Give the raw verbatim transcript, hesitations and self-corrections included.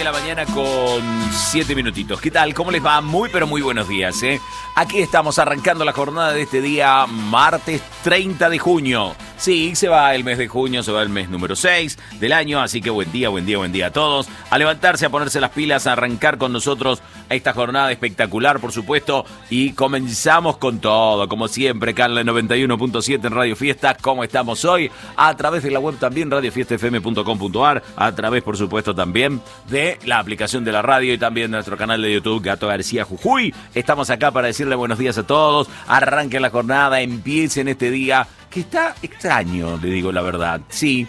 la mañana con siete minutitos. ¿Qué tal? ¿Cómo les va? Muy, pero muy buenos días, ¿eh? Aquí estamos arrancando la jornada de este día, martes treinta de junio. Sí, se va el mes de junio, se va el mes número seis del año, así que buen día, buen día, buen día a todos. A levantarse, a ponerse las pilas, a arrancar con nosotros esta jornada espectacular, por supuesto. Y comenzamos con todo, como siempre, acá en la noventa y uno punto siete en Radio Fiesta. ¿Cómo estamos hoy? A través de la web también, radio fiesta f m punto com punto a r. A través, por supuesto, también de la aplicación de la radio y también de nuestro canal de YouTube, Gato García Jujuy. Estamos acá para decirle buenos días a todos. Arranquen la jornada, empiecen este día que está extraño, le digo la verdad. Sí,